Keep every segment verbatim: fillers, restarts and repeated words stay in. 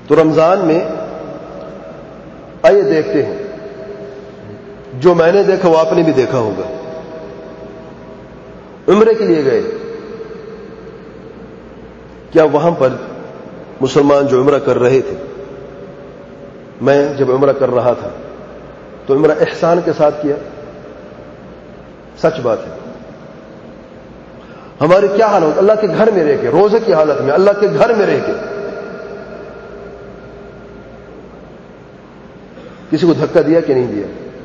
تو رمضان میں آئیے دیکھتے ہیں، جو میں نے دیکھا وہ آپ نے بھی دیکھا ہوگا. عمرے کے لیے گئے، کیا وہاں پر مسلمان جو عمرہ کر رہے تھے، میں جب عمرہ کر رہا تھا تو عمرہ احسان کے ساتھ کیا؟ سچ بات ہے. ہماری کیا حالت، اللہ کے گھر میں رہ کے، روزے کی حالت میں اللہ کے گھر میں رہ کے کسی کو دھکا دیا کہ نہیں دیا؟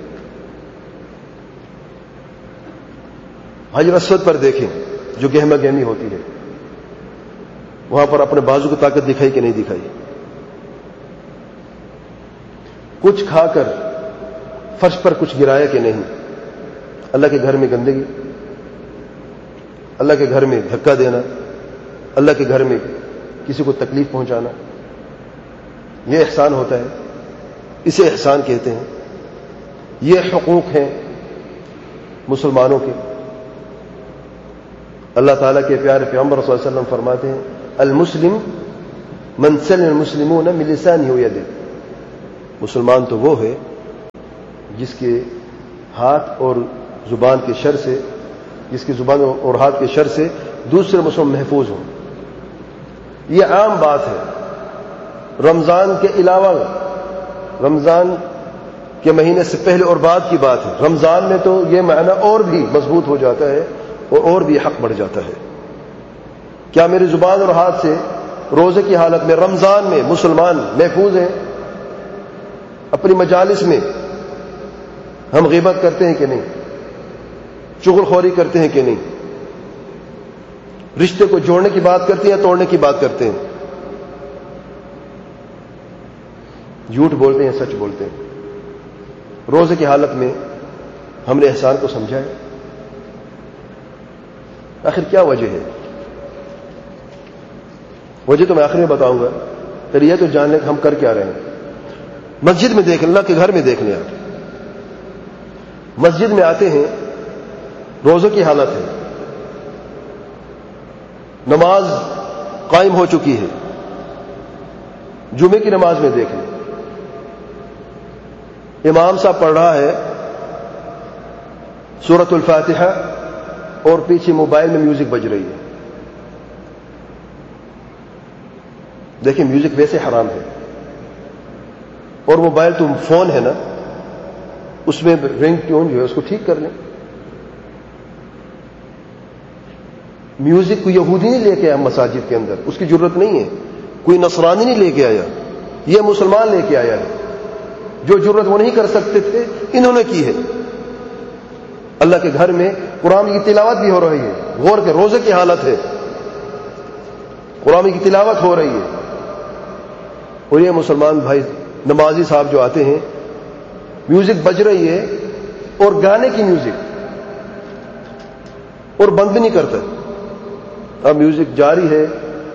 حجر اسود پر دیکھیں جو گہما گہمی ہوتی ہے، وہاں پر اپنے بازو کی طاقت دکھائی کہ نہیں دکھائی؟ کچھ کھا کر فرش پر کچھ گرایا کہ نہیں؟ اللہ کے گھر میں گندگی، اللہ کے گھر میں دھکا دینا، اللہ کے گھر میں کسی کو تکلیف پہنچانا، یہ احسان ہوتا ہے؟ اسے احسان کہتے ہیں؟ یہ حقوق ہیں مسلمانوں کے؟ اللہ تعالیٰ کے پیارے پیغمبر صلی اللہ علیہ وسلم فرماتے ہیں المسلم من سلم المسلمون من لسانه ويده. مسلمان تو وہ ہے جس کے ہاتھ اور زبان کے شر سے، جس کی زبان اور ہاتھ کے شر سے دوسرے مسلمان محفوظ ہوں. یہ عام بات ہے. رمضان کے علاوہ، رمضان کے مہینے سے پہلے اور بعد کی بات ہے. رمضان میں تو یہ معنی اور بھی مضبوط ہو جاتا ہے اور اور بھی حق بڑھ جاتا ہے. کیا میری زبان اور ہاتھ سے روزے کی حالت میں رمضان میں مسلمان محفوظ ہیں؟ اپنی مجالس میں ہم غیبت کرتے ہیں کہ نہیں؟ چغل خوری کرتے ہیں کہ نہیں؟ رشتے کو جوڑنے کی بات کرتے ہیں یا توڑنے کی بات کرتے ہیں؟ جھوٹ بولتے ہیں سچ بولتے ہیں؟ روزے کی حالت میں ہم نے احسان کو سمجھا ہے؟ آخر کیا وجہ ہے؟ وجہ تو میں آخر میں بتاؤں گا، پھر یہ تو جان لیں کہ ہم کر کیا رہے ہیں. مسجد میں دیکھ لیں، اللہ کے گھر میں دیکھ لیں. آپ مسجد میں آتے ہیں، روزے کی حالت ہے، نماز قائم ہو چکی ہے، جمعے کی نماز میں دیکھ لیں، امام صاحب پڑھ رہا ہے سورۃ الفاتحہ اور پیچھے موبائل میں میوزک بج رہی ہے. دیکھیں میوزک ویسے حرام ہے، اور موبائل تو فون ہے نا، اس میں رنگ ٹیون جو ہے اس کو ٹھیک کر لیں. میوزک کوئی یہودی نہیں لے کے آیا مساجد کے اندر، اس کی ضرورت نہیں ہے. کوئی نصرانی نہیں لے کے آیا، یہ مسلمان لے کے آیا ہے. جو ضرورت وہ نہیں کر سکتے تھے انہوں نے کی ہے. اللہ کے گھر میں قرآن کی تلاوت بھی ہو رہی ہے. غور کے روزے کی حالت ہے، قرآن کی تلاوت ہو رہی ہے، اور یہ مسلمان بھائی نمازی صاحب جو آتے ہیں، میوزک بج رہی ہے اور گانے کی میوزک، اور بند بھی نہیں کرتا. اب میوزک جاری ہے.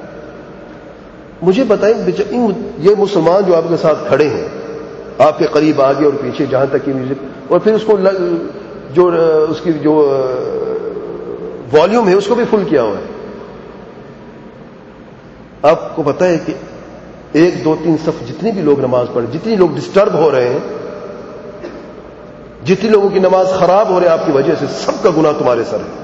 مجھے بتائیں یہ مسلمان جو آپ کے ساتھ کھڑے ہیں، آپ کے قریب آگے اور پیچھے جہاں تک کی میوزک، اور پھر اس کو جو اس کی جو والیوم ہے اس کو بھی فل کیا ہوا ہے. آپ کو پتہ ہے کہ ایک دو تین صف جتنی بھی لوگ نماز پڑھیں، جتنی لوگ ڈسٹرب ہو رہے ہیں، جتنی لوگوں کی نماز خراب ہو رہی ہے آپ کی وجہ سے، سب کا گناہ تمہارے سر ہے.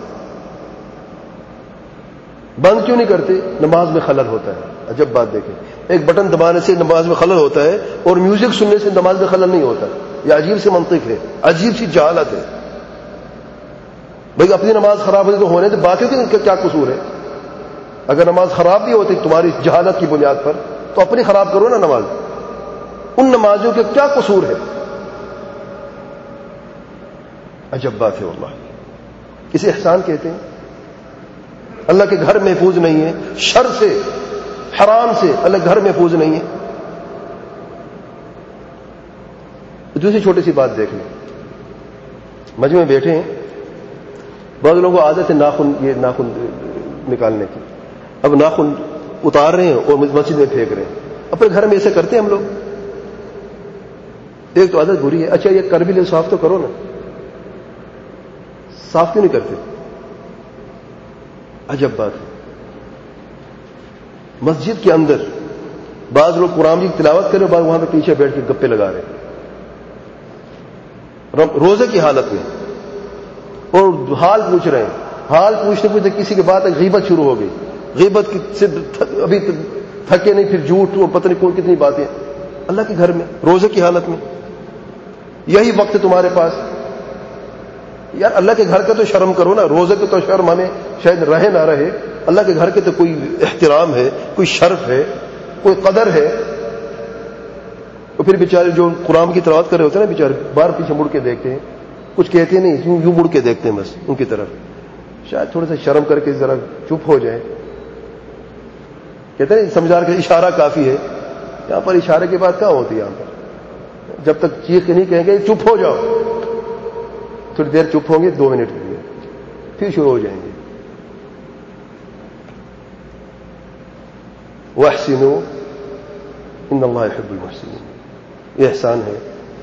بند کیوں نہیں کرتے؟ نماز میں خلل ہوتا ہے. عجب بات دیکھیں، ایک بٹن دبانے سے نماز میں خلل ہوتا ہے اور میوزک سننے سے نماز میں خلل نہیں ہوتا. یہ عجیب سی منطق ہے، عجیب سی جہالت ہے. بھائی اپنی نماز خراب ہوتی تو ہونے دے، باقیوں کے کیا قصور ہے؟ اگر نماز خراب بھی ہوتی تمہاری جہالت کی بنیاد پر تو اپنی خراب کرو نا نماز. ان نمازوں کے کیا قصور ہے؟ عجب بات ہے واللہ. اسے احسان کہتے ہیں. اللہ کے گھر محفوظ نہیں ہے، شر سے، حرام سے اللہ کے گھر محفوظ نہیں ہے. دوسری چھوٹی سی بات دیکھ لیں. مجمع میں بیٹھے ہیں، بعض لوگوں کو عادت ہے ناخن یہ ناخن نکالنے کی. اب ناخن اتار رہے ہیں اور مسجد میں پھینک رہے ہیں. اپنے گھر میں ایسے کرتے ہیں ہم لوگ. ایک تو عادت بری ہے. اچھا یہ کر بھی لے، صاف تو کرو نا. صاف کیوں نہیں کرتے؟ عجب بات ہے. مسجد کے اندر بعض لوگ قرآن کی تلاوت کرے بعض وہاں پہ پیچھے بیٹھ کے گپے لگا رہے ہیں روزے کی حالت میں، اور حال پوچھ رہے ہیں. حال پوچھتے پوچھتے کسی کے بعد غیبت شروع ہو گئی. غیبت کی سے ابھی تھکے نہیں، پھر جھوٹ اور پتہ نہیں کون کتنی باتیں اللہ کے گھر میں روزے کی حالت میں. یہی وقت تمہارے پاس. یار اللہ کے گھر کا تو شرم کرو نا. روزے کے تو شرم ہمیں شاید رہے نہ رہے، اللہ کے گھر کے تو کوئی احترام ہے، کوئی شرف ہے، کوئی قدر ہے. تو پھر بیچارے جو قرآن کی تلاوت کر رہے ہوتے ہیں نا، بیچارے باہر پیچھے مڑ کے دیکھتے ہیں، کچھ کہتے نہیں، یوں یوں مڑ کے دیکھتے ہیں بس ان کی طرف. شاید تھوڑا سا شرم کر کے ذرا چپ ہو جائے. کہتے ہیں سمجھا کے اشارہ کافی ہے. یہاں پر اشارے کی بات کہاں ہوتی ہے؟ یہاں پر جب تک چیخ کے نہیں کہیں گے چپ ہو جاؤ، تھوڑی دیر چپ ہوں گے، دو منٹ کے لیے پھر شروع ہو جائیں گے. وَأَحْسِنُوا إِنَّ اللَّهَ يُحِبُّ الْمُحْسِنِينَ. یہ احسان ہے.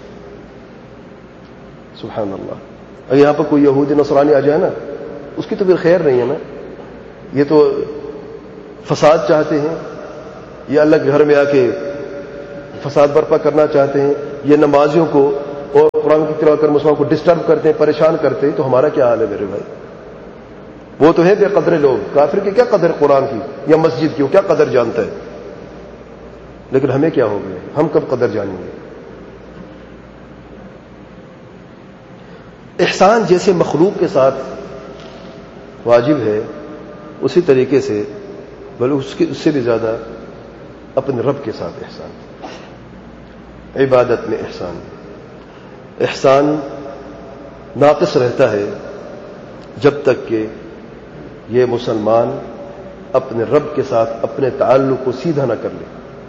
سبحان اللہ. اگر یہاں پر کوئی یہودی نصرانی آ جائے نا، اس کی تو پھر خیر نہیں ہے نا. یہ تو فساد چاہتے ہیں، یہ اللہ کے گھر میں آ کے فساد برپا کرنا چاہتے ہیں، یہ نمازیوں کو اور قرآن کی تلاوت کر مسلمانوں کو ڈسٹرب کرتے ہیں، پریشان کرتے ہیں. تو ہمارا کیا حال ہے میرے بھائی؟ وہ تو ہے بے قدر لوگ. کافر کی کیا قدر قرآن کی یا مسجد کی، وہ کیا قدر جانتا ہے؟ لیکن ہمیں کیا ہو گیا؟ ہم کب قدر جانیں گے؟ احسان جیسے مخلوق کے ساتھ واجب ہے، اسی طریقے سے بلکہ اس کے اس سے بھی زیادہ اپنے رب کے ساتھ احسان. عبادت میں احسان. احسان ناقص رہتا ہے جب تک کہ یہ مسلمان اپنے رب کے ساتھ اپنے تعلق کو سیدھا نہ کر لے.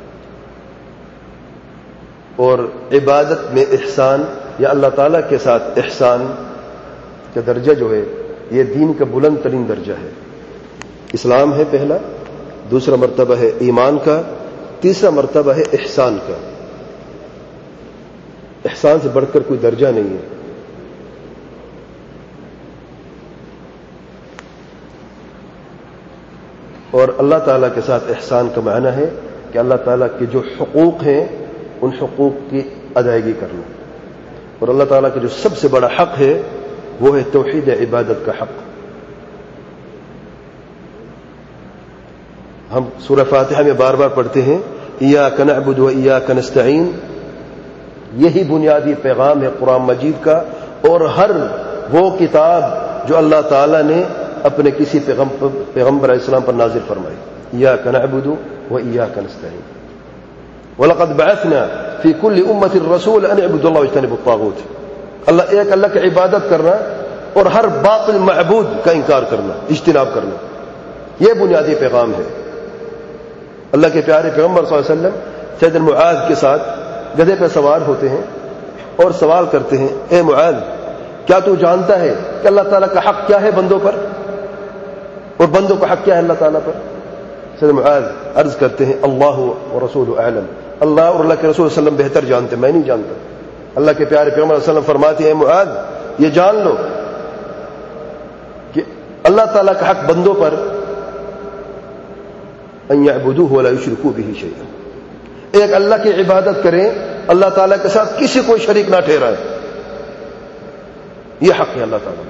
اور عبادت میں احسان یا اللہ تعالیٰ کے ساتھ احسان کا درجہ جو ہے یہ دین کا بلند ترین درجہ ہے. اسلام ہے پہلا، دوسرا مرتبہ ہے ایمان کا، تیسرا مرتبہ ہے احسان کا. احسان سے بڑھ کر کوئی درجہ نہیں ہے. اور اللہ تعالیٰ کے ساتھ احسان کا معنی ہے کہ اللہ تعالیٰ کے جو حقوق ہیں ان حقوق کی ادائیگی کرنا. اور اللہ تعالیٰ کا جو سب سے بڑا حق ہے وہ ہے توحید عبادت کا حق. ہم سورہ فاتحہ میں بار بار پڑھتے ہیں ایاک نعبد و ایاک نستعین. یہی بنیادی پیغام ہے قرآن مجید کا اور ہر وہ کتاب جو اللہ تعالیٰ نے اپنے کسی پیغمبر پیغمبر علیہ السلام پر نازل فرمائی. ایاک نعبد و ایاک نستعین. وَلَقَدْ بَعَثْنَا فِي كُلِّ أُمَّةٍ رَسُولًا أَنِ اعْبُدُوا اللَّهَ وَاجْتَنِبُوا الطَّاغُوتَ. اللہ ایک اللہ کی عبادت کرنا اور ہر باطل معبود کا انکار کرنا، اجتناب کرنا، یہ بنیادی پیغام ہے. اللہ کے پیارے پیغمبر صلی اللہ علیہ وسلم سیدنا معاذ کے ساتھ گدھے پہ سوار ہوتے ہیں اور سوال کرتے ہیں اے معاذ کیا تو جانتا ہے کہ اللہ تعالیٰ کا حق کیا ہے بندوں پر اور بندوں کا حق کیا ہے اللہ تعالیٰ پر؟ سیدنا معاذ عرض کرتے ہیں اللہ ورسولہ اعلم. اللہ اور اللہ کے رسول صلی اللہ علیہ وسلم بہتر جانتے، میں نہیں جانتا. اللہ کے پیارے پیغمبر صلی اللہ علیہ وسلم فرماتے ہیں اے معاذ یہ جان لو کہ اللہ تعالیٰ کا حق بندوں پر ان یعبدوہ ولا یشرکوا بہ شیئا. ایک اللہ کی عبادت کریں، اللہ تعالیٰ کے ساتھ کسی کو شریک نہ ٹھہرائیں. یہ حق ہے اللہ تعالیٰ.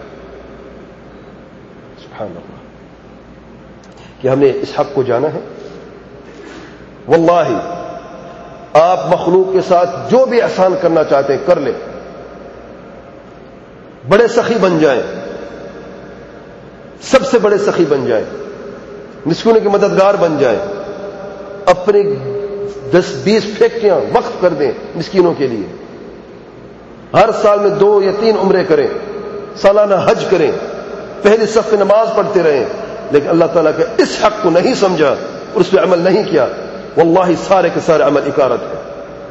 سبحان اللہ. کہ ہم نے اس حق کو جانا ہے. واللہ آپ مخلوق کے ساتھ جو بھی احسان کرنا چاہتے ہیں کر لیں. بڑے سخی بن جائیں، سب سے بڑے سخی بن جائیں، مسکینوں کے مددگار بن جائیں، اپنی دس بیس فیکٹریاں وقف کر دیں مسکینوں کے لیے، ہر سال میں دو یا تین عمرے کریں، سالانہ حج کریں، پہلی صف نماز پڑھتے رہیں، لیکن اللہ تعالیٰ کے اس حق کو نہیں سمجھا اور اس پہ عمل نہیں کیا، واللہ سارے کے سارے عمل اکارت ہے،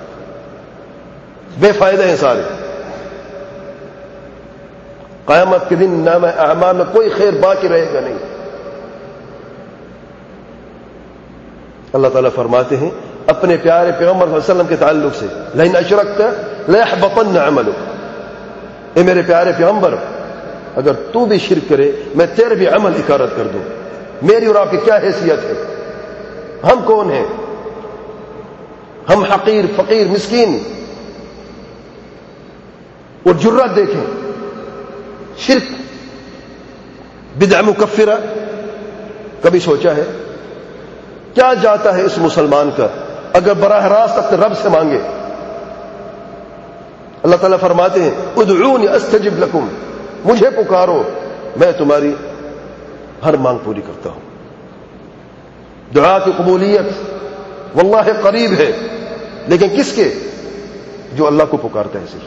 بے فائدہ ہیں سارے. قیامت کے دن نام اعمال میں کوئی خیر باقی رہے گا نہیں. اللہ تعالیٰ فرماتے ہیں اپنے پیارے پیغمبر صلی اللہ علیہ وسلم کے تعلق سے لئن اشرکت لیحبطن عملک. اے میرے پیارے پیغمبر اگر تو بھی شرک کرے میں تیرے بھی عمل اکارت کر دوں. میری اور آپ کی کیا حیثیت ہے؟ ہم کون ہیں؟ ہم حقیر فقیر مسکین. اور جرات دیکھیں, شرک بدعہ مکفرہ, کبھی سوچا ہے کیا جاتا ہے اس مسلمان کا اگر براہ راست اپنے رب سے مانگے؟ اللہ تعالیٰ فرماتے ہیں ادعونی استجب لکم, مجھے پکارو میں تمہاری ہر مانگ پوری کرتا ہوں. دعا کی قبولیت واللہ قریب ہے, لیکن کس کے؟ جو اللہ کو پکارتا ہے صرف.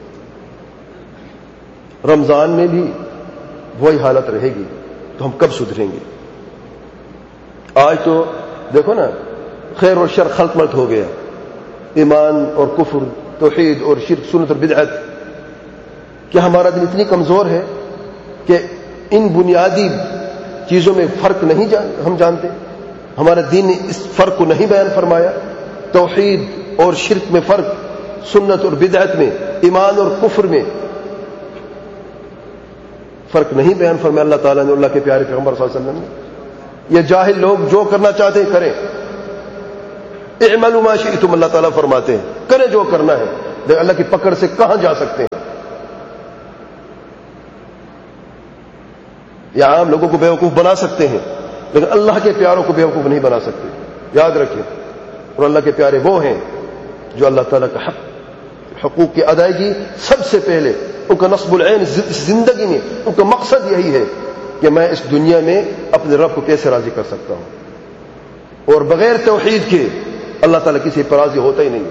رمضان میں بھی وہی حالت رہے گی تو ہم کب سدھریں گے؟ آج تو دیکھو نا, خیر اور شر خلط ملط ہو گیا, ایمان اور کفر, توحید اور شرک, سنت اور بدعت. کیا ہمارا دل اتنی کمزور ہے کہ ان بنیادی چیزوں میں فرق نہیں جان ہم جانتے؟ ہمارا دین نے اس فرق کو نہیں بیان فرمایا؟ توحید اور شرک میں فرق, سنت اور بدعت میں, ایمان اور کفر میں فرق نہیں بیان فرمایا اللہ تعالیٰ نے, اللہ کے پیارے پیغمبر صلی اللہ علیہ وسلم نے. یہ جاہل لوگ جو کرنا چاہتے ہیں کریں, اعملوا ما شئتم, اللہ تعالیٰ فرماتے ہیں کریں جو کرنا ہے, لیکن اللہ کی پکڑ سے کہاں جا سکتے ہیں؟ یا عام لوگوں کو بیوقوف بنا سکتے ہیں, لیکن اللہ کے پیاروں کو بیوقوف نہیں بنا سکتے, یاد رکھیں. اور اللہ کے پیارے وہ ہیں جو اللہ تعالیٰ کا حق, حقوق کی ادائیگی سب سے پہلے, ان کا نصب العین زندگی میں ان کا مقصد یہی ہے کہ میں اس دنیا میں اپنے رب کو کیسے راضی کر سکتا ہوں. اور بغیر توحید کے اللہ تعالیٰ کسی پر راضی ہوتا ہی نہیں.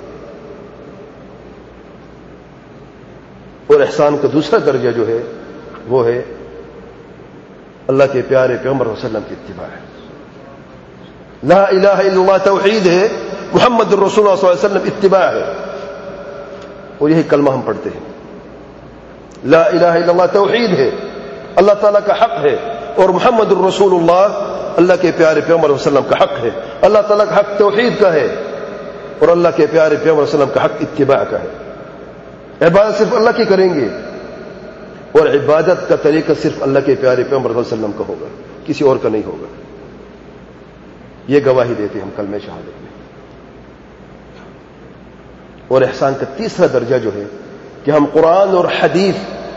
اور احسان کا دوسرا درجہ جو ہے وہ ہے اللہ کے پیارے پیغمبر صلی اللہ علیہ وسلم کی اتباع ہے. لا الہ الا اللہ توحید ہے, محمد الرسول اللہ صلی اللہ علیہ وسلم اتباع ہے. اور یہی کلمہ ہم پڑھتے ہیں, لا الہ الا اللہ توحید ہے, اللہ تعالیٰ کا حق ہے, اور محمد الرسول اللہ اللہ کے پیارے پیغمبر صلی اللہ علیہ وسلم کا حق ہے. اللہ تعالیٰ کا حق توحید کا ہے, اور اللہ کے پیارے پیغمبر صلی اللہ علیہ وسلم کا حق اتباع کا ہے. عبادت صرف اللہ کی کریں گے, اور عبادت کا طریقہ صرف اللہ کے پیارے پیغمبر صلی اللہ علیہ وسلم کا ہوگا, کسی اور کا نہیں ہوگا. یہ گواہی دیتے ہم کلمہ شہادت میں. اور احسان کا تیسرا درجہ جو ہے کہ ہم قرآن اور حدیث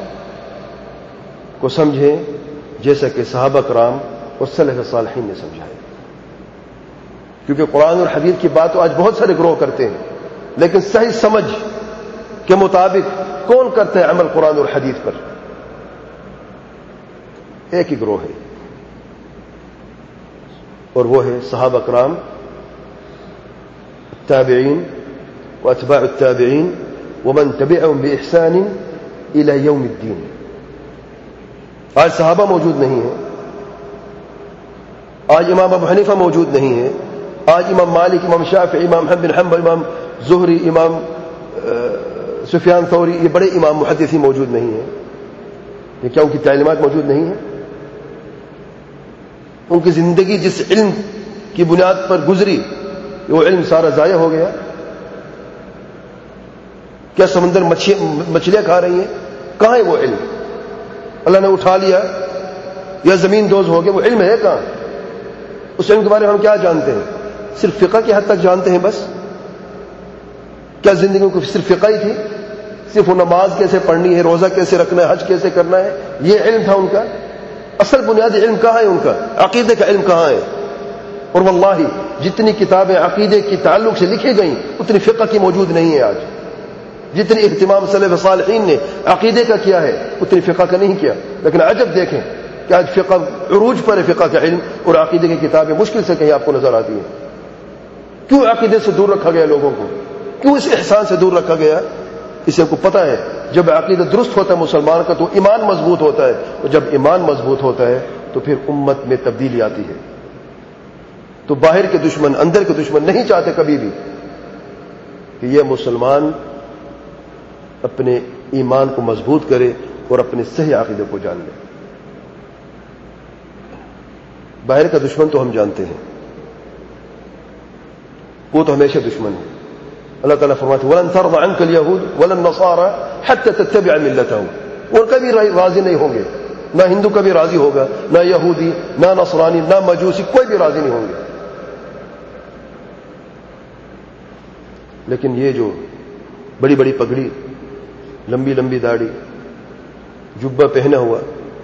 کو سمجھیں جیسا کہ صحابہ کرام اور سلف صالحین نے سمجھا ہے. کیونکہ قرآن اور حدیث کی بات تو آج بہت سارے گروہ کرتے ہیں, لیکن صحیح سمجھ کے مطابق کون کرتا ہے عمل قرآن اور حدیث پر؟ ایک ہی گروہ ہے, اور وہ ہے صحابہ کرام, التابعین واتباع التابعین ومن تبعهم بإحسان الى یوم الدین. آج صحابہ موجود نہیں ہیں, آج امام ابو حنیفہ موجود نہیں ہے, آج امام مالک, امام شافعی, امام احمد بن حنبل, امام زہری, امام سفیان ثوری, یہ بڑے امام محدثین موجود نہیں ہیں. یہ کیا ان کی تعلیمات موجود نہیں ہیں؟ ان کی زندگی جس علم کی بنیاد پر گزری وہ علم سارا ضائع ہو گیا. کیا سمندر مچھلیاں کھا رہی ہیں؟ کہاں ہے وہ علم؟ اللہ نے اٹھا لیا یا زمین دوز ہو گیا, وہ علم ہے کہاں؟ اس علم کے بارے میں ہم کیا جانتے ہیں؟ صرف فقہ کی حد تک جانتے ہیں بس. کیا زندگی کو صرف فقہ ہی تھی؟ صرف وہ نماز کیسے پڑھنی ہے, روزہ کیسے رکھنا ہے, حج کیسے کرنا ہے, یہ علم تھا ان کا؟ اصل بنیادی علم کہاں ہے ان کا؟ عقیدے کا علم کہاں ہے؟ اور واللہ جتنی کتابیں عقیدے کی تعلق سے لکھی گئیں اتنی فقہ کی موجود نہیں ہے آج. جتنی اہتمام سلف صالحین نے عقیدے کا کیا ہے اتنی فقہ کا نہیں کیا. لیکن عجب دیکھیں کہ آج فقہ عروج پر ہے, فقہ کا علم, اور عقیدے کی کتابیں مشکل سے کہیں آپ کو نظر آتی ہیں. کیوں عقیدے سے دور رکھا گیا لوگوں کو؟ کیوں اس احسان سے دور رکھا گیا؟ اسے کو پتہ ہے جب عقیدہ درست ہوتا ہے مسلمان کا تو ایمان مضبوط ہوتا ہے, اور جب ایمان مضبوط ہوتا ہے تو پھر امت میں تبدیلی آتی ہے. تو باہر کے دشمن, اندر کے دشمن نہیں چاہتے کبھی بھی کہ یہ مسلمان اپنے ایمان کو مضبوط کرے اور اپنے صحیح عقیدے کو جان لے. باہر کا دشمن تو ہم جانتے ہیں, وہ تو ہمیشہ دشمن ہے. اللہ تعالیٰ فرماتے وَلَن تَرْضَ عَنْكَ الْيَهُودُ وَلَا النَّصَارَى حَتَّى تَتَّبِعَ مِلَّتَهُمْ. اور کبھی راضی نہیں ہوں گے, نہ ہندو کبھی راضی ہوگا, نہ یہودی, نہ نصرانی, نہ مجوسی, کوئی بھی راضی نہیں ہوں گے لیکن یہ جو بڑی بڑی پگڑی، لمبی لمبی داڑھی، جبہ پہنا ہوا،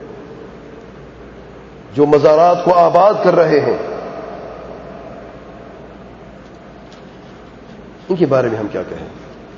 جو مزارات کو آباد کر رہے ہیں، ان کے بارے میں ہم کیا کہیں؟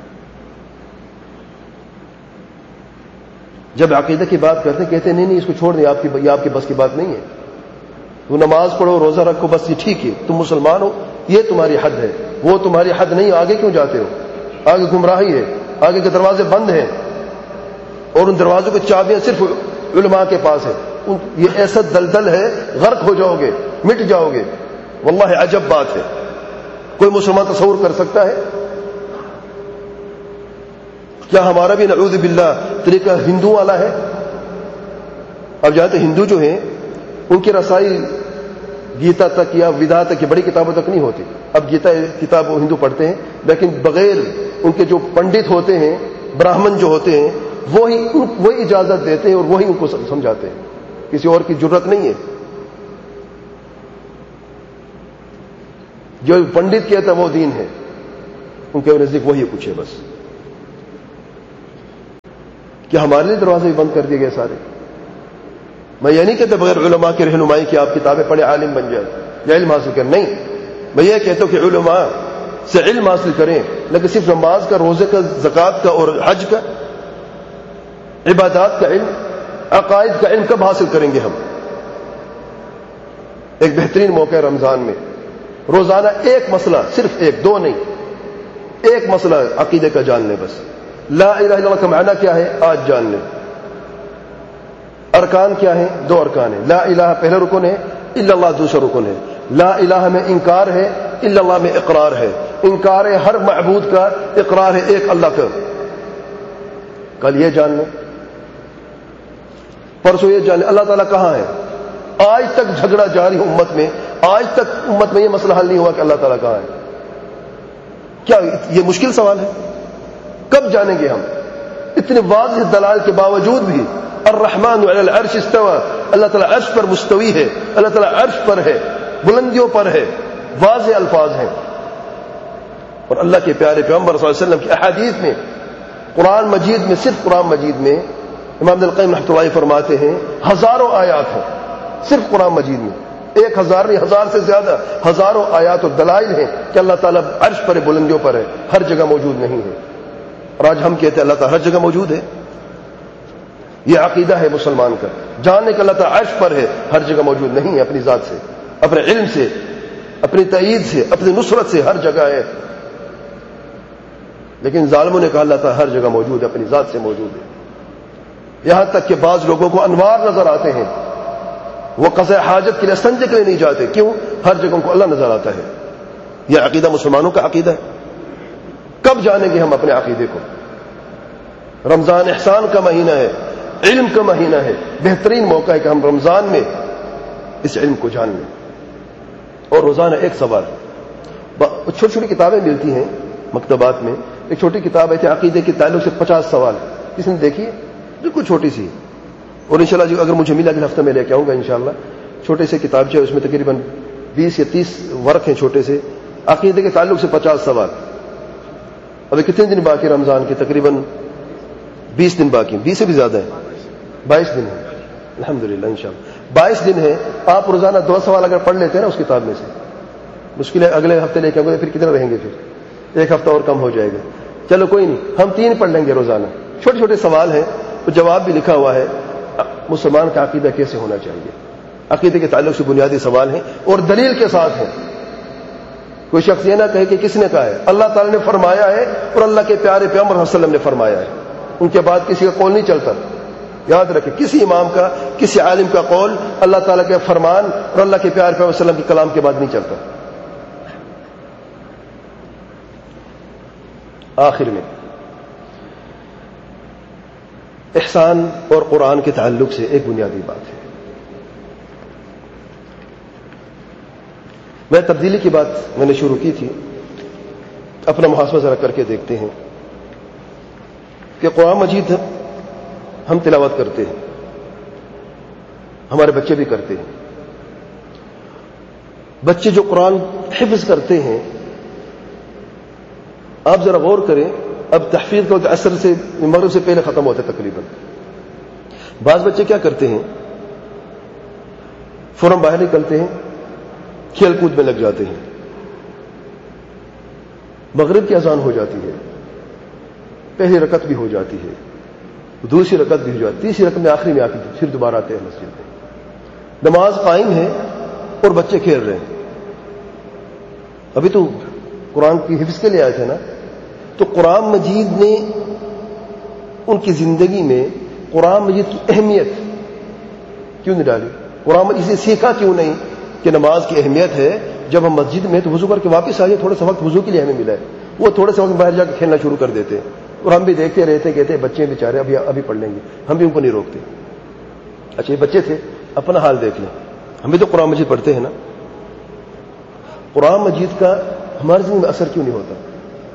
جب عقیدہ کی بات کرتے کہتے ہیں نہیں نہیں اس کو چھوڑ دیں، آپ کی یہ آپ کے بس کی بات نہیں ہے، تو نماز پڑھو، روزہ رکھو، بس یہ ٹھیک ہے، تم مسلمان ہو، یہ تمہاری حد ہے، وہ تمہاری حد نہیں، آگے کیوں جاتے ہو؟ آگے گمراہی ہے، آگے کے دروازے بند ہیں، اور ان دروازوں کی چابیاں صرف علماء کے پاس ہے، یہ ایسا دلدل ہے، غرق ہو جاؤ گے، مٹ جاؤ گے۔ واللہ عجب بات ہے، کوئی مسلمان تصور کر سکتا ہے؟ کیا ہمارا بھی نعوذ باللہ طریقہ ہندو والا ہے؟ اب جانتے ہندو جو ہیں ان کی رسائی گیتا تک یا ودا تک، بڑی کتابوں تک نہیں ہوتی۔ اب گیتا کتاب وہ ہندو پڑھتے ہیں، لیکن بغیر ان کے جو پنڈت ہوتے ہیں، براہمن جو ہوتے ہیں، وہی وہی اجازت دیتے ہیں اور وہی ان کو سمجھاتے ہیں، کسی اور کی جرت نہیں ہے۔ جو پنڈت کہتا وہ دین ہے، ان کے نزدیک وہی کچھ ہے بس۔ کیا ہمارے لیے دروازے بھی بند کر دیے گئے سارے؟ میں یہ نہیں کہتا بغیر علماء کی رہنمائی کی آپ کتابیں پڑھیں عالم بن جائیں یا علم حاصل کریں، نہیں، میں یہ کہتا ہوں کہ علماء سے علم حاصل کریں، لیکن صرف نماز کا، روزے کا، زکوٰۃ کا اور حج کا، عبادات کا علم، عقائد کا علم کب حاصل کریں گے ہم؟ ایک بہترین موقع ہے رمضان میں، روزانہ ایک مسئلہ، صرف ایک، دو نہیں، ایک مسئلہ عقیدے کا جان لیں بس۔ لا الہ الا اللہ کا معنی کیا ہے آج جان لیں، ارکان کیا ہیں؟ دو ارکان ہیں، لا الہ پہلا رکن ہے، الا اللہ دوسرا رکن ہے۔ لا الہ میں انکار ہے، الا اللہ میں اقرار ہے۔ انکار ہے ہر معبود کا، اقرار ہے ایک اللہ کا۔ کل یہ جان لیں، پرسوں یہ جان لیں اللہ تعالیٰ کہاں ہے۔ آج تک جھگڑا جاری ہے امت میں، آج تک امت میں یہ مسئلہ حل نہیں ہوا کہ اللہ تعالیٰ کہاں ہے۔ کیا یہ مشکل سوال ہے؟ کب جانیں گے ہم؟ اتنے واضح دلائل کے باوجود بھی الرحمن علی العرش استوى، اللہ تعالیٰ عرش پر مستوی ہے، اللہ تعالیٰ عرش پر ہے، بلندیوں پر ہے، واضح الفاظ ہیں۔ اور اللہ کے پیارے پیغمبر صلی اللہ علیہ وسلم کی احادیث میں، قرآن مجید میں، صرف قرآن مجید میں امام ابن القیم رحمۃ اللہ فرماتے ہیں ہزاروں آیات ہیں، صرف قرآن مجید میں ایک ہزار نہیں، ہزار سے زیادہ، ہزاروں آیات اور دلائل ہیں کہ اللہ تعالیٰ عرش پر، بلندیوں پر ہے، ہر جگہ موجود نہیں ہے۔ اور آج ہم کہتے ہیں اللہ تعالیٰ ہر جگہ موجود ہے۔ یہ عقیدہ ہے مسلمان کا، جاننے کہ اللہ تعالیٰ عرش پر ہے، ہر جگہ موجود نہیں ہے، اپنی ذات سے، اپنے علم سے، اپنی تائید سے، اپنی نصرت سے ہر جگہ ہے۔ لیکن ظالموں نے کہا اللہ تعالیٰ ہر جگہ موجود ہے، اپنی ذات سے موجود ہے۔ یہاں تک کہ بعض لوگوں کو انوار نظر آتے ہیں، وہ قضاء حاجت کے لیے استنجے کے لیے نہیں جاتے، کیوں؟ ہر جگہ ان کو اللہ نظر آتا ہے۔ یہ عقیدہ مسلمانوں کا عقیدہ ہے۔ کب جانیں گے ہم اپنے عقیدے کو؟ رمضان احسان کا مہینہ ہے، علم کا مہینہ ہے، بہترین موقع ہے کہ ہم رمضان میں اس علم کو جان لیں۔ اور روزانہ ایک سوال، چھوٹی چھوٹی کتابیں ملتی ہیں مکتبات میں، ایک چھوٹی کتاب ہے عقیدے کے تعلق سے پچاس سوال، کس نے دیکھی ہے؟ بالکل چھوٹی سی، اور انشاءاللہ جو اگر مجھے ملا اگلے ہفتے میں لے کے آؤں گا انشاءاللہ۔ چھوٹے سے کتاب جو ہے اس میں تقریباً بیس یا تیس ورق ہیں چھوٹے سے، عقیدے کے تعلق سے پچاس سوال۔ ابھی کتنے دن باقی رمضان کے؟ تقریباً بیس دن باقی، بیس سے بھی زیادہ ہے، بائیس دن ہے الحمدللہ انشاءاللہ، بائیس دن ہے۔ آپ روزانہ دو سوال اگر پڑھ لیتے ہیں نا اس کتاب میں سے، مشکل ہے اگلے ہفتے لے کے آؤں گے پھر کتنے رہیں گے؟ پھر ایک ہفتہ اور کم ہو جائے گا۔ چلو کوئی نہیں، ہم تین پڑھ لیں گے روزانہ، چھوٹے چھوٹے سوال ہیں، تو جواب بھی لکھا ہوا ہے، مسلمان کا عقیدہ کیسے ہونا چاہیے، عقیدے کے تعلق سے بنیادی سوال ہیں اور دلیل کے ساتھ ہیں۔ کوئی شخص یہ نہ کہے کہ کس نے کہا ہے، اللہ تعالیٰ نے فرمایا ہے اور اللہ کے پیارے پیغمبر صلی اللہ علیہ وسلم نے فرمایا ہے، ان کے بعد کسی کا قول نہیں چلتا۔ یاد رکھیں، کسی امام کا، کسی عالم کا قول اللہ تعالیٰ کے فرمان اور اللہ کے پیارے پیغمبر صلی اللہ علیہ وسلم کے کلام کے بعد نہیں چلتا۔ آخر میں احسان اور قرآن کے تعلق سے ایک بنیادی بات ہے۔ میں تبدیلی کی بات میں نے شروع کی تھی، اپنا محاسبہ ذرا کر کے دیکھتے ہیں کہ قرآن مجید ہم تلاوت کرتے ہیں، ہمارے بچے بھی کرتے ہیں۔ بچے جو قرآن حفظ کرتے ہیں آپ ذرا غور کریں، اب تحفیظ کا اثر سے مغرب سے پہلے ختم ہوتا ہے تقریباً. بعض بچے کیا کرتے ہیں، فوراً باہر نکلتے ہیں، کھیل کود میں لگ جاتے ہیں. مغرب کی اذان ہو جاتی ہے، پہلی رکعت بھی ہو جاتی ہے، دوسری رکعت بھی ہو جاتی ہے، تیسری رکعت میں آخری میں آ کے پھر دوبارہ آتے ہیں مسجد میں. نماز قائم ہے اور بچے کھیل رہے ہیں. ابھی تو قرآن کی حفظ کے لیے آئے تھے نا، تو قرآن مجید نے ان کی زندگی میں قرآن مجید کی اہمیت کیوں نہیں ڈالی؟ قرآن مجید سے سیکھا کیوں نہیں کہ نماز کی اہمیت ہے؟ جب ہم مسجد میں تو وضو کر کے واپس آئیے، تھوڑا سا وقت وضو کے لیے ہمیں ملا ہے. وہ تھوڑے سے وقت باہر جا کے کھیلنا شروع کر دیتے ہیں اور ہم بھی دیکھتے رہتے، کہتے ہیں بچے بیچارے ابھی ابھی پڑھ لیں گے، ہم بھی ان کو نہیں روکتے. اچھا یہ بچے تھے، اپنا حال دیکھ لیں. ہم بھی تو قرآن مجید پڑھتے ہیں نا. قرآن مجید کا ہماری زندگی میں اثر کیوں نہیں ہوتا؟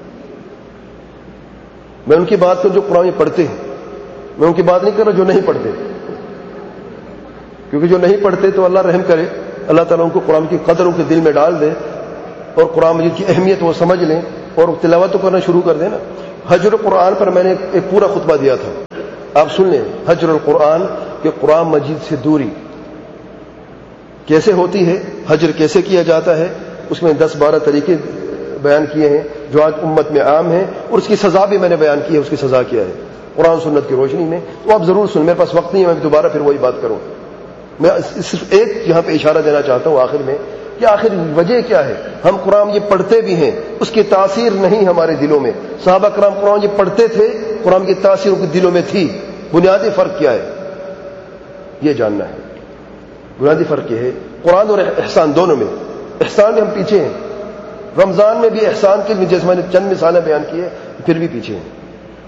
میں ان کی بات کروں جو قرآن پڑھتے ہیں، میں ان کی بات نہیں کر رہا جو نہیں پڑھتے، کیونکہ جو نہیں پڑھتے تو اللہ رحم کرے، اللہ تعالیٰ ان کو قرآن کی قدر ان کے دل میں ڈال دے اور قرآن مجید کی اہمیت وہ سمجھ لیں اور تلاوت تو کرنا شروع کر دیں نا. حجر القرآن پر میں نے ایک پورا خطبہ دیا تھا، آپ سن لیں. حجر القرآن کہ قرآن مجید سے دوری کیسے ہوتی ہے، حجر کیسے کیا جاتا ہے، اس میں دس بارہ طریقے بیان کیے ہیں جو آج امت میں عام ہیں، اور اس کی سزا بھی میں نے بیان کی ہے. اس کی سزا کیا ہے قرآن سنت کی روشنی میں، تو آپ ضرور سن. میرے پاس وقت نہیں ہے میں دوبارہ پھر وہی بات کروں. میں صرف ایک یہاں پہ اشارہ دینا چاہتا ہوں آخر میں کہ آخر وجہ کیا ہے. ہم قرآن یہ پڑھتے بھی ہیں، اس کی تاثیر نہیں ہمارے دلوں میں. صحابہ کرام قرآن یہ پڑھتے تھے، قرآن کی تاثیر ان کے دلوں میں تھی. بنیادی فرق کیا ہے یہ جاننا ہے. بنیادی فرق یہ ہے قرآن اور احسان دونوں میں. احسان میں ہم پیچھے ہیں، رمضان میں بھی احسان کے جیسے میں نے چند مثالیں بیان کی ہے، پھر بھی پیچھے ہیں.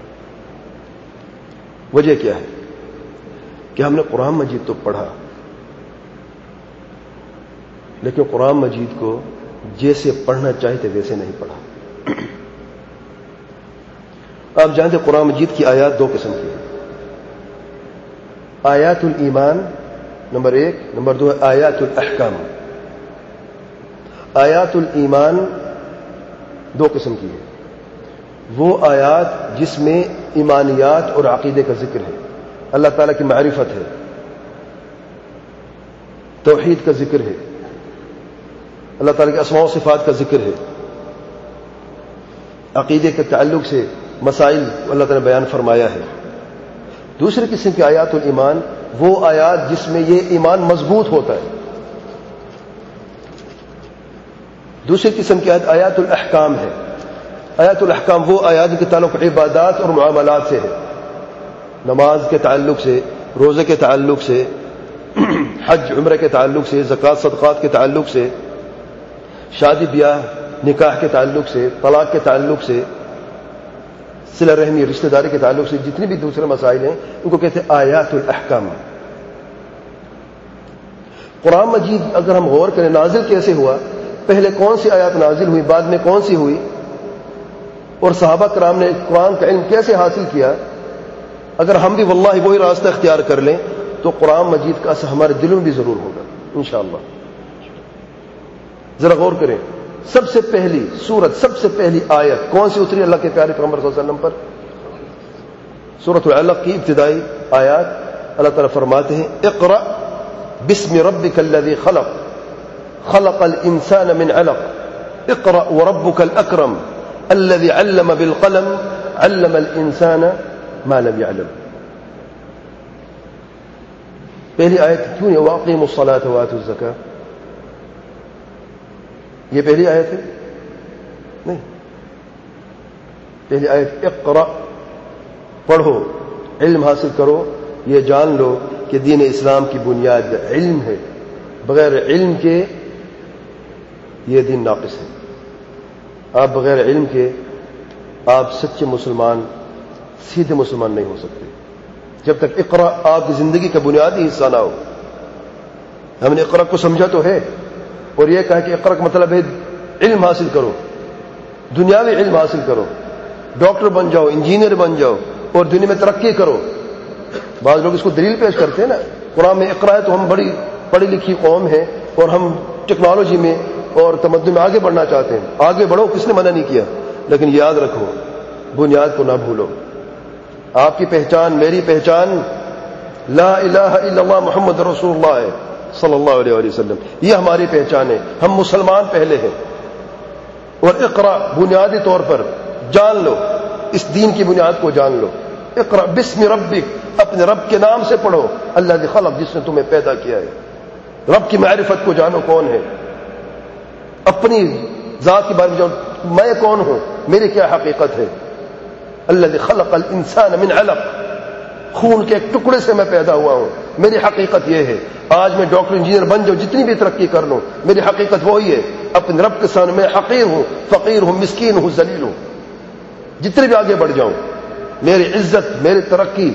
وجہ کیا ہے کہ ہم نے قرآن مجید تو پڑھا، لیکن قرآن مجید کو جیسے پڑھنا چاہتے ویسے نہیں پڑھا. آپ جانتے قرآن مجید کی آیات دو قسم کی ہیں. آیات الایمان نمبر ایک، نمبر دو آیات الاحکام. آیات الایمان دو قسم کی ہے. وہ آیات جس میں ایمانیات اور عقیدے کا ذکر ہے، اللہ تعالیٰ کی معرفت ہے، توحید کا ذکر ہے، اللہ تعالیٰ کے اسماء و صفات کا ذکر ہے، عقیدے کے تعلق سے مسائل اللہ تعالیٰ نے بیان فرمایا ہے. دوسری قسم کی آیات الایمان وہ آیات جس میں یہ ایمان مضبوط ہوتا ہے. دوسری قسم کی آیات آیات الاحکام ہے. آیات الاحکام وہ آیات کے تعلق عبادات اور معاملات سے ہے، نماز کے تعلق سے، روزے کے تعلق سے، حج عمرہ کے تعلق سے، زکوٰۃ صدقات کے تعلق سے، شادی بیاہ نکاح کے تعلق سے، طلاق کے تعلق سے، صلہ رحمی رشتہ داری کے تعلق سے، جتنے بھی دوسرے مسائل ہیں ان کو کہتے ہیں آیات الاحکام. قرآن مجید اگر ہم غور کریں نازل کیسے ہوا، پہلے کون سی آیات نازل ہوئی، بعد میں کون سی ہوئی، اور صحابہ کرام نے قرآن کا علم کیسے حاصل کیا، اگر ہم بھی واللہ وہی راستہ اختیار کر لیں تو قرآن مجید کا اثر ہمارے دلوں میں بھی ضرور ہوگا انشاءاللہ. ذرا غور کریں، سب سے پہلی سورت، سب سے پہلی آیت کون سی اتری اللہ کے پیارے پیغمبر صلی اللہ علیہ وسلم پر؟ سورۃ العلق کی ابتدائی آیات. اللہ تعالیٰ فرماتے ہیں اقرأ بسم ربک الذی خلق خلق الانسان من علق اقرأ وربک الاکرم الذي علم بالقلم علم الانسان ما لم يعلم. پہلی آیت کیوں ہے واقیموا الصلاة وآتوا الزکاة؟ یہ پہلی آیت ہے نہیں. پہلی آیت اقرأ، پڑھو، علم حاصل کرو. یہ جان لو کہ دین اسلام کی بنیاد علم ہے، بغیر علم کے یہ دین ناقص ہے. آپ بغیر علم کے آپ سچے مسلمان، سیدھے مسلمان نہیں ہو سکتے جب تک اقرا آپ کی زندگی کا بنیادی حصہ نہ ہو. ہم نے اقرا کو سمجھا تو ہے اور یہ کہا کہ اقرا کا مطلب ہے علم حاصل کرو، دنیاوی علم حاصل کرو، ڈاکٹر بن جاؤ، انجینئر بن جاؤ اور دنیا میں ترقی کرو. بعض لوگ اس کو دلیل پیش کرتے ہیں نا، قرآن میں اقرا ہے تو ہم بڑی پڑھی لکھی قوم ہیں اور ہم ٹیکنالوجی میں اور تمدن میں آگے بڑھنا چاہتے ہیں. آگے بڑھو، کس نے منع نہیں کیا، لیکن یاد رکھو بنیاد کو نہ بھولو. آپ کی پہچان میری پہچان لا الہ الا اللہ محمد رسول اللہ ہے صلی اللہ علیہ وآلہ وسلم. یہ ہماری پہچان ہے. ہم مسلمان پہلے ہیں. اور اقرا بنیادی طور پر جان لو, اس دین کی بنیاد کو جان لو. اقرا بسم ربک, اپنے رب کے نام سے پڑھو. اللہ خلق, جس نے تمہیں پیدا کیا ہے. رب کی معرفت کو جانو کون ہے. اپنی ذات کے بارے میں جانو, میں کون ہوں, میری کیا حقیقت ہے. الذی خلق الانسان من علق, خون کے ایک ٹکڑے سے میں پیدا ہوا ہوں. میری حقیقت یہ ہے. آج میں ڈاکٹر انجینئر بن جاؤں, جتنی بھی ترقی کر لوں, میری حقیقت وہی ہے. اپنے رب کے سامنے میں حقیر ہوں, فقیر ہوں, مسکین ہوں, ذلیل ہوں. جتنی بھی آگے بڑھ جاؤں, میری عزت, میری ترقی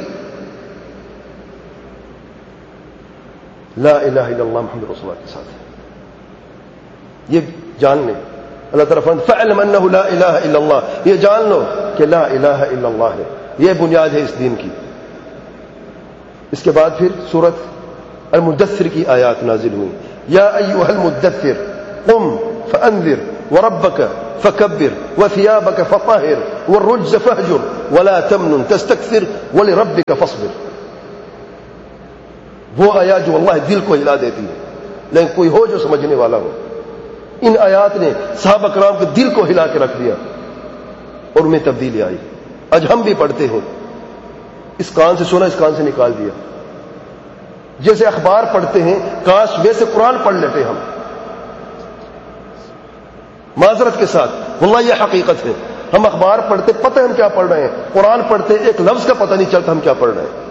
لا الہ الا اللہ محمد رسول اللہ کے ساتھ ہے. یہ جان لیں. اللہ تعالیٰ فرماتا ہے فَاعْلَمْ أَنَّهُ لَا إِلَٰهَ إِلَّا اللَّهُ, یہ جان لو کہ لا الہ الا اللہ ہے. یہ بنیاد ہے اس دین کی. اس کے بعد پھر سورۃ المدثر کی آیات نازل ہوئی. یا ایھا المدثر قم فانذر وربك فكبر وثيابك فطهر والرجز فاهجر ولا تمنن تستكثر ولربك فاصبر. وہ آیات جو واللہ دل کو ہلا دیتی ہے, لیکن کوئی ہو جو سمجھنے والا ہو. ان آیات نے صحابہ کرام کے دل کو ہلا کے رکھ دیا اور ان میں تبدیلی آئی. آج ہم بھی پڑھتے ہیں, اس کان سے سنا, اس کان سے نکال دیا. جیسے اخبار پڑھتے ہیں, کاش ویسے قرآن پڑھ لیتے ہم. معذرت کے ساتھ واللہ یہ حقیقت ہے. ہم اخبار پڑھتے پتہ ہم کیا پڑھ رہے ہیں, قرآن پڑھتے ایک لفظ کا پتہ نہیں چلتا ہم کیا پڑھ رہے ہیں.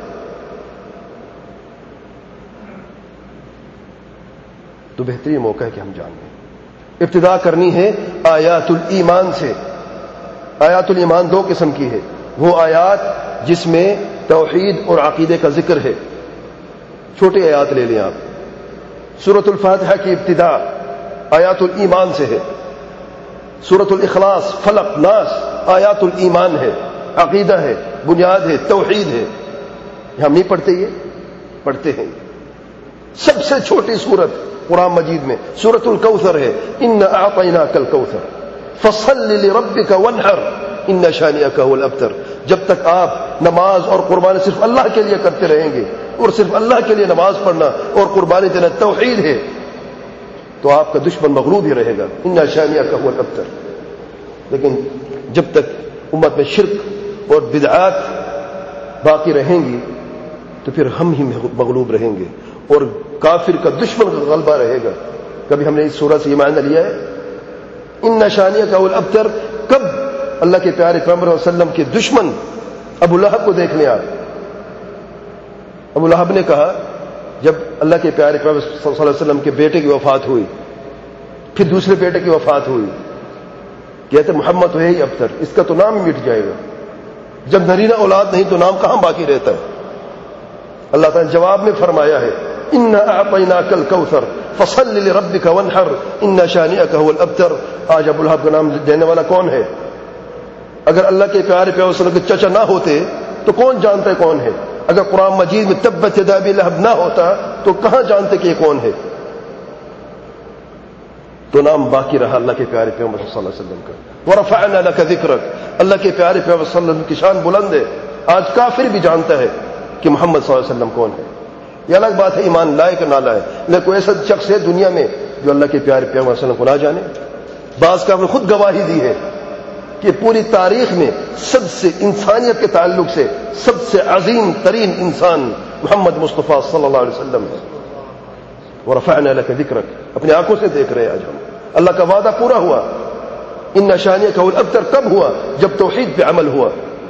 تو بہترین موقع ہے کہ ہم جان لیں. ابتدا کرنی ہے آیات الایمان سے. آیات الایمان دو قسم کی ہے. وہ آیات جس میں توحید اور عقیدے کا ذکر ہے. چھوٹی آیات لے لیں آپ. سورۃ الفاتحہ کی ابتدا آیات الایمان سے ہے. سورۃ الاخلاص, فلق, ناس آیات الایمان ہے, عقیدہ ہے, بنیاد ہے, توحید ہے. ہم نہیں پڑھتے, یہ پڑھتے ہیں. سب سے چھوٹی سورت قرآن مجید میں سورۃ الکوثر ہے. انا اعطیناک الکوثر فصل لربک وانحر ان شانئک هو الابتر. جب تک آپ نماز اور قربانی صرف اللہ کے لیے کرتے رہیں گے, اور صرف اللہ کے لیے نماز پڑھنا اور قربانی دینا توحید ہے, تو آپ کا دشمن مغلوب ہی رہے گا. ان شانئک هو الابتر. لیکن جب تک امت میں شرک اور بدعات باقی رہیں گی تو پھر ہم ہی مغلوب رہیں گے, اور کافر کا دشمن کا غلبہ رہے گا. کبھی ہم نے اس سورہ سے یہ معنی لیا ہے ان شانئک هو الابتر. کب اللہ کے پیارے پیغمبر صلی اللہ علیہ وسلم کے دشمن ابو لہب کو دیکھ لیں آپ. ابو لہب نے کہا, جب اللہ کے پیارے پیغمبر صلی اللہ علیہ وسلم کے بیٹے کی وفات ہوئی, پھر دوسرے بیٹے کی وفات ہوئی, کہتے محمد تو ہے ہی ابتر, اس کا تو نام ہی مٹ جائے گا. جب نرینہ اولاد نہیں تو نام کہاں باقی رہتا ہے. اللہ تعالیٰ نے جواب میں فرمایا ہے انا اعطیناک الکوثر فصل لربک وانحر ان شانئک هو الابتر. آج ابو لہب کا نام دینے والا کون ہے؟ اگر اللہ کے پیارے پیغمبر صلی اللہ علیہ وسلم کے چچا نہ ہوتے تو کون جانتا ہے کون ہے؟ اگر قرآن مجید میں تبت یدا ابی لہب نہ ہوتا تو کہاں جانتے کہ یہ کون ہے؟ تو نام باقی رہا اللہ کے پیارے پیغمبر صلی اللہ علیہ وسلم کا. ورفعنا لک ذکرک, اللہ کے پیارے پیغمبر صلی اللہ علیہ وسلم کی شان بلند ہے. آج کافر بھی جانتا ہے کہ محمد صلی اللہ علیہ وسلم کون ہے. یہ الگ بات ہے ایمان لائے کہ نہ لائے, لیکن کوئی ایسا شخص ہے دنیا میں جو اللہ کے پیارے پیغمبر صلی اللہ علیہ وسلم کو نہ جانے. بعض کا نے خود گواہی دی ہے کہ پوری تاریخ میں سب سے انسانیت کے تعلق سے سب سے عظیم ترین انسان محمد مصطفیٰ صلی اللہ علیہ وسلم ہے. ورفعنا لک ذکرک, اپنی آنکھوں سے دیکھ رہے ہیں آج ہم. اللہ کا وعدہ پورا ہوا. ان شانئک هو الابتر کب ہوا؟ جب توحید پہ عمل ہوا.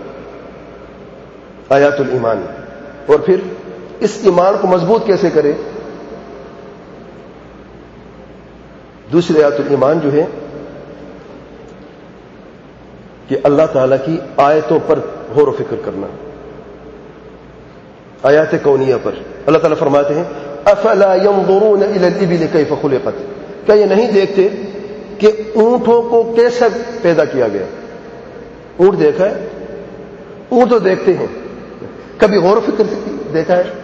آیات الایمان. اور پھر اس ایمان کو مضبوط کیسے کرے؟ دوسری آیات الایمان جو ہے کہ اللہ تعالیٰ کی آیتوں پر غور و فکر کرنا. آیات کونیہ پر اللہ تعالیٰ فرماتے ہیں افلا ينظرون الى الابل كيف خلقت. کیا یہ نہیں دیکھتے کہ اونٹوں کو کیسے پیدا کیا گیا؟ اونٹ دیکھا ہے؟ اونٹ تو دیکھتے ہیں, کبھی غور و فکر دیکھا ہے؟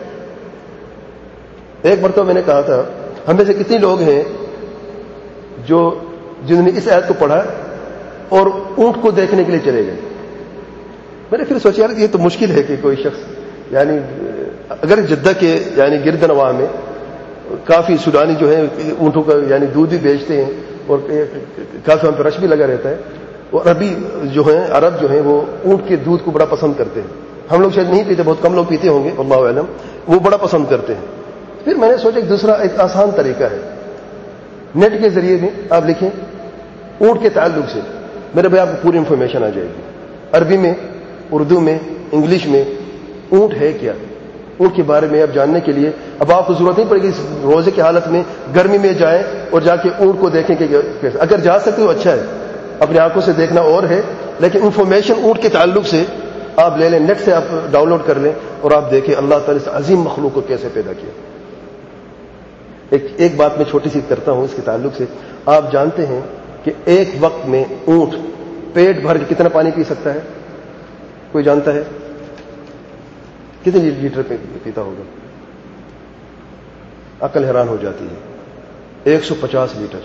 ایک مرتبہ میں نے کہا تھا ہم میں سے کتنے لوگ ہیں جو جنہوں نے اس آیت کو پڑھا اور اونٹ کو دیکھنے کے لیے چلے گئے. میں نے پھر سوچا یار یہ تو مشکل ہے کہ کوئی شخص یعنی اگر جدہ کے یعنی گرد نواح میں کافی سودانی جو ہے اونٹوں کا یعنی دودھ بھی بیچتے ہیں اور کافی وہاں پہ رش بھی لگا رہتا ہے, اور عربی جو ہیں عرب جو ہیں وہ اونٹ کے دودھ کو بڑا پسند کرتے ہیں. ہم لوگ شاید نہیں پیتے, بہت کم لوگ پیتے ہوں گے اللہ اعلم, وہ بڑا پسند کرتے ہیں. پھر میں نے سوچا ایک دوسرا ایک آسان طریقہ ہے, نیٹ کے ذریعے میں آپ لکھیں اونٹ کے تعلق سے, میرے بھائی آپ کو پوری انفارمیشن آ جائے گی, عربی میں, اردو میں, انگلش میں. اونٹ ہے کیا, اونٹ کے بارے میں اب جاننے کے لیے اب آپ کو ضرورت نہیں پڑے گی روزے کی حالت میں گرمی میں جائیں اور جا کے اونٹ کو دیکھیں کہ اگر جا سکتے تو اچھا ہے, اپنی آنکھوں سے دیکھنا اور ہے, لیکن انفارمیشن اونٹ کے تعلق سے آپ لے لیں, نیٹ سے آپ ڈاؤن لوڈ کر لیں اور آپ دیکھیں اللہ تعالیٰ سے عظیم مخلوق کو کیسے پیدا کیا. ایک ایک بات میں چھوٹی سی کرتا ہوں اس کے تعلق سے. آپ جانتے ہیں کہ ایک وقت میں اونٹ پیٹ بھر کے کتنا پانی پی سکتا ہے؟ کوئی جانتا ہے کتنے لیٹر پیتا ہوگا؟ عقل حیران ہو جاتی ہے. ایک سو پچاس لیٹر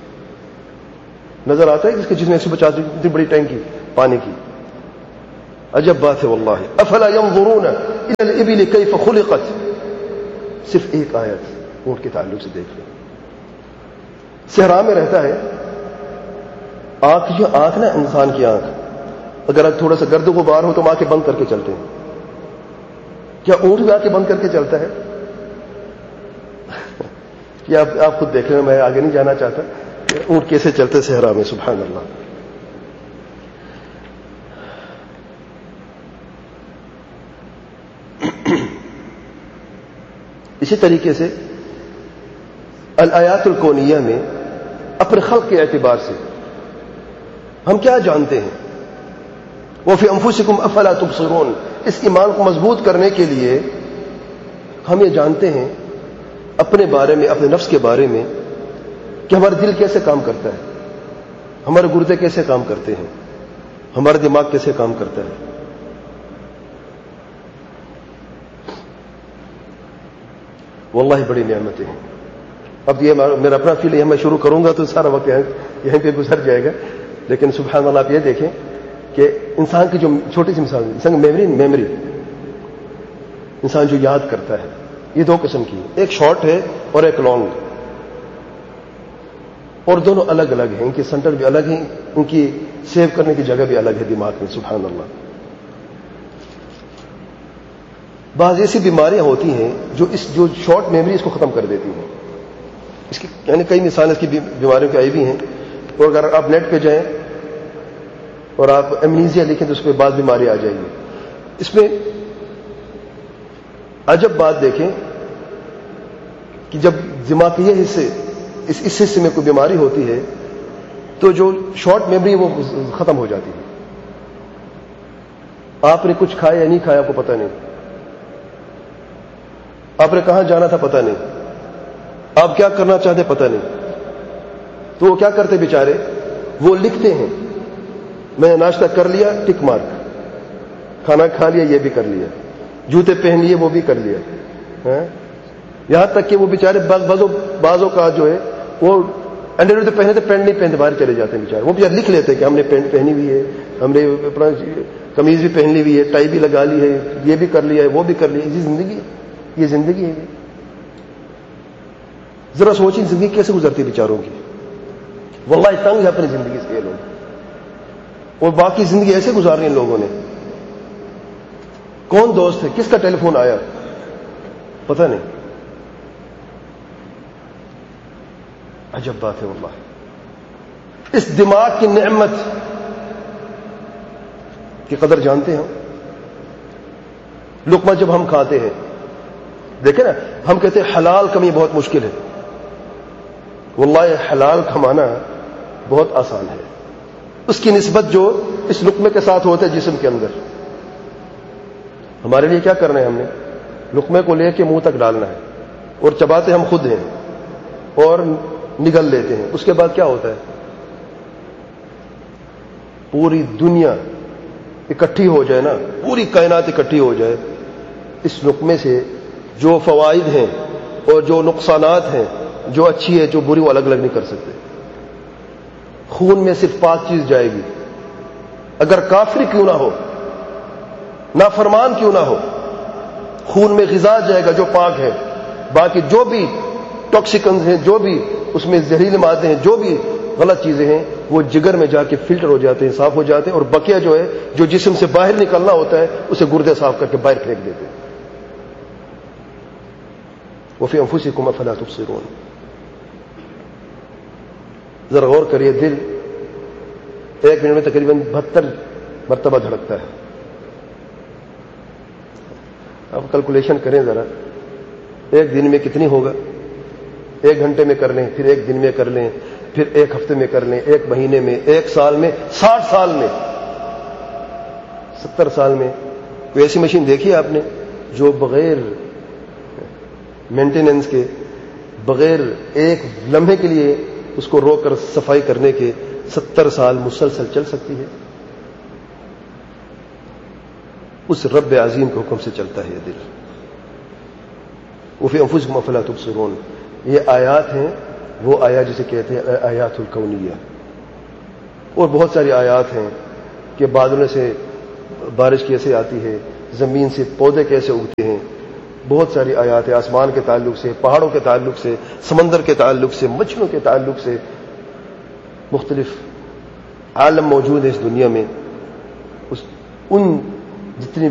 نظر آتا ہے جس کے جس میں ایک سو پچاس لیٹر اتنی بڑی ٹینکی پانی کی. عجب بات ہے واللہ. افلا ينظرون الى الابل كيف خلقت. صرف ایک آیت اونٹ کے تعلق سے دیکھ لیں. صحرا میں رہتا ہے, آنکھ جو آنکھ نا انسان کی آنکھ, اگر تھوڑا سا گرد و غبار ہو تو ہم آنکھیں بند کر کے چلتے ہیں. کیا اونٹ بھی آنکھیں بند کر کے چلتا ہے؟ یہ آپ آپ خود دیکھ لیں, میں آگے نہیں جانا چاہتا کہ اونٹ کیسے چلتے صحرا میں. سبحان اللہ. اسی طریقے سے الآیات الکونیہ میں اپنے خلق کے اعتبار سے ہم کیا جانتے ہیں؟ وفی انفسکم افلا تبصرون. اس ایمان کو مضبوط کرنے کے لیے ہم یہ جانتے ہیں اپنے بارے میں, اپنے نفس کے بارے میں, کہ ہمارا دل کیسے کام کرتا ہے, ہمارے گردے کیسے کام کرتے ہیں, ہمارا دماغ کیسے کام کرتا ہے. واللہ بڑی نعمتیں ہیں. اب یہ میرا اپنا فیل ہے, میں شروع کروں گا تو سارا وقت یہیں پہ گزر جائے گا, لیکن سبحان اللہ آپ یہ دیکھیں کہ انسان کی جو چھوٹی سی مثال, انسان کی میموری میموری انسان جو یاد کرتا ہے یہ دو قسم کی ہے, ایک شارٹ ہے اور ایک لانگ, اور دونوں الگ الگ ہیں, ان کے سینٹر بھی الگ ہیں, ان کی سیو کرنے کی جگہ بھی الگ ہے دماغ میں. سبحان اللہ. بعض ایسی بیماریاں ہوتی ہیں جو اس جو شارٹ میموری اس کو ختم کر دیتی ہیں. اس کی یعنی کئی مثالیں اس کی بیماریوں کی آئی بھی ہیں, اور اگر آپ نیٹ پہ جائیں اور آپ ایمنیزیا لکھیں تو اس پہ بعض بیماری آ جائے گی. اس میں عجب بات دیکھیں کہ جب دماغ کے یہ حصے اس اس حصے میں کوئی بیماری ہوتی ہے تو جو شارٹ میموری وہ ختم ہو جاتی ہے. آپ نے کچھ کھایا یا نہیں کھایا آپ کو پتہ نہیں, آپ نے کہاں جانا تھا پتہ نہیں, آپ کیا کرنا چاہتے پتہ نہیں. تو وہ کیا کرتے بیچارے, وہ لکھتے ہیں میں نے ناشتہ کر لیا ٹک مارک, کھانا کھا لیا یہ بھی کر لیا, جوتے پہن لیے وہ بھی کر لیا, یہاں تک کہ وہ بیچارے بازوں بازوں کا جو ہے وہ انڈر تو پہنے تھے, پینٹ نہیں پہنتے باہر چلے جاتے ہیں بیچارے. وہ بیچارے لکھ لیتے ہیں کہ ہم نے پینٹ پہنی ہوئی ہے, ہم نے اپنا قمیض بھی پہن لی ہوئی ہے, ٹائی بھی لگا لی ہے, یہ بھی کر لیا ہے, وہ بھی کر لیا. یہ زندگی ہے, یہ زندگی ہے. ذرا سوچیں زندگی کیسے گزرتی ہے بیچاروں کی. واللہ تنگ ہے اپنی زندگی سے یہ لوگ, اور باقی زندگی ایسے گزارنی ان لوگوں نے. کون دوست ہے, کس کا ٹیلی فون آیا پتہ نہیں. عجب بات ہے واللہ. اس دماغ کی نعمت کی قدر جانتے ہیں. لقمہ جب ہم کھاتے ہیں, دیکھیں نا, ہم کہتے ہیں حلال کمی بہت مشکل ہے. واللہ حلال کمانا بہت آسان ہے, اس کی نسبت جو اس لقمے کے ساتھ ہوتا ہے جسم کے اندر. ہمارے لیے کیا کرنا ہے, ہم نے لقمے کو لے کے منہ تک ڈالنا ہے, اور چباتے ہم خود ہیں اور نگل لیتے ہیں. اس کے بعد کیا ہوتا ہے, پوری دنیا اکٹھی ہو جائے نا, پوری کائنات اکٹھی ہو جائے, اس لقمے سے جو فوائد ہیں اور جو نقصانات ہیں, جو اچھی ہے جو بری, وہ الگ الگ نہیں کر سکتے. خون میں صرف پانچ چیز جائے گی, اگر کافر کیوں نہ ہو، نافرمان کیوں نہ ہو، خون میں غذا جائے گا جو پاک ہے، باقی جو بھی ٹاکسیکنز ہیں، جو بھی اس میں زہریلے مادے ہیں، جو بھی غلط چیزیں ہیں، وہ جگر میں جا کے فلٹر ہو جاتے ہیں، صاف ہو جاتے ہیں، اور بقیہ جو ہے جو جسم سے باہر نکلنا ہوتا ہے اسے گردے صاف کر کے باہر پھینک دیتے ہیں۔ وفی انفسکم افلا تبصرون۔ ذرا غور کریے، دل ایک منٹ میں تقریباً بہتر مرتبہ دھڑکتا ہے۔ اب کیلکولیشن کریں ذرا، ایک دن میں کتنی ہوگا؟ ایک گھنٹے میں کر لیں، پھر ایک دن میں کر لیں، پھر ایک ہفتے میں کر لیں، ایک مہینے میں، ایک سال میں، ساٹھ سال میں، ستر سال میں۔ کوئی ایسی مشین دیکھی ہے آپ نے جو بغیر مینٹیننس کے، بغیر ایک لمحے کے لیے اس کو روک کر صفائی کرنے کے ستر سال مسلسل چل سکتی ہے؟ اس رب عظیم کے حکم سے چلتا ہے یہ دل۔ وفی انفسکم افلا تبصرون، یہ آیات ہیں، وہ آیات جسے کہتے ہیں آیات الکونیہ۔ اور بہت ساری آیات ہیں کہ بادلوں سے بارش کیسے آتی ہے، زمین سے پودے کیسے اگتے ہیں، بہت ساری آیات ہیں آسمان کے تعلق سے، پہاڑوں کے تعلق سے، سمندر کے تعلق سے، مچھلیوں کے تعلق سے۔ مختلف عالم موجود ہے اس دنیا میں، اس ان جتنی